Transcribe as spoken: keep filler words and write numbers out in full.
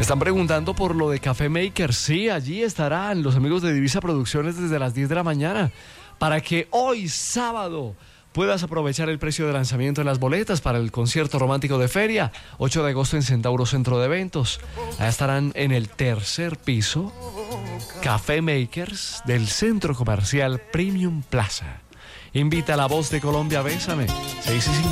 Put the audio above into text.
están preguntando por lo de Café Maker. Sí, allí estarán los amigos de Divisa Producciones desde las diez de la mañana para que hoy sábado puedas aprovechar el precio de lanzamiento en las boletas para el concierto romántico de feria, ocho de agosto en Centauro Centro de Eventos. Allá estarán en el tercer piso Café Makers del Centro Comercial Premium Plaza. Invita a la Voz de Colombia, Bésame, seis y cinco.